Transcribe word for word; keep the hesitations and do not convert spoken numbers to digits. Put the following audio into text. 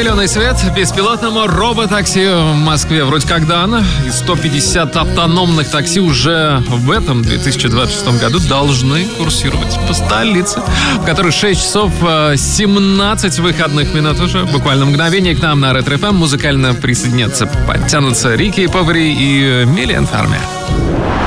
зеленый свет беспилотному роботакси в Москве. Вроде как да, и сто пятьдесят автономных такси уже в этом две тысячи двадцать шестом году должны курсировать по столице, в которой шесть часов семнадцать выходных минут уже. Буквально мгновение к нам на Ретро эф эм музыкально присоединятся, подтянутся Рики Повари и Милен Фарме.